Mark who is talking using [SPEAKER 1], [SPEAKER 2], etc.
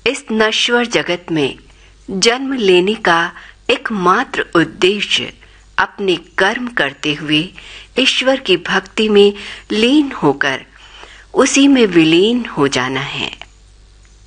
[SPEAKER 1] इस नश्वर जगत में जन्म लेने का एकमात्र उद्देश्य अपने कर्म करते हुए ईश्वर की भक्ति में लीन होकर उसी में विलीन हो जाना है।